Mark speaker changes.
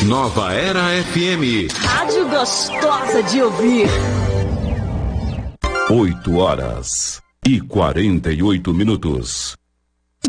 Speaker 1: Nova Era FM.
Speaker 2: Rádio gostosa de ouvir.
Speaker 1: 8h48.